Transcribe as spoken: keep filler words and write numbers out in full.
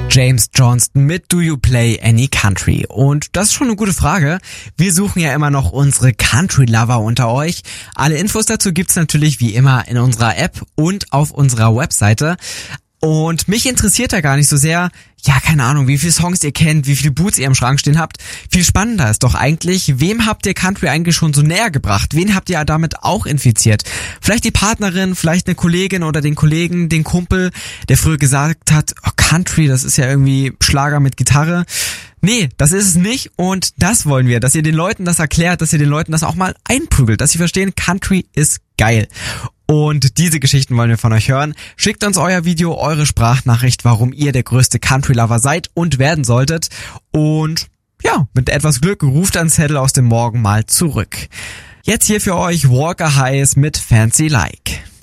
James Johnston mit Do You Play Any Country? Und das ist schon eine gute Frage. Wir suchen ja immer noch unsere Country-Lover unter euch. Alle Infos dazu gibt's natürlich wie immer in unserer App und auf unserer Webseite. Und mich interessiert da gar nicht so sehr, ja, keine Ahnung, wie viele Songs ihr kennt, wie viele Boots ihr im Schrank stehen habt. Viel spannender ist doch eigentlich, wem habt ihr Country eigentlich schon so näher gebracht? Wen habt ihr damit auch infiziert? Vielleicht die Partnerin, vielleicht eine Kollegin oder den Kollegen, den Kumpel, der früher gesagt hat, oh, Country, das ist ja irgendwie Schlager mit Gitarre. Nee, das ist es nicht und das wollen wir, dass ihr den Leuten das erklärt, dass ihr den Leuten das auch mal einprügelt, dass sie verstehen, Country ist geil. Und diese Geschichten wollen wir von euch hören. Schickt uns euer Video, eure Sprachnachricht, warum ihr der größte Country-Lover seid und werden solltet. Und ja, mit etwas Glück ruft ein Zettel aus dem Morgen mal zurück. Jetzt hier für euch Walker Hayes mit Fancy Like.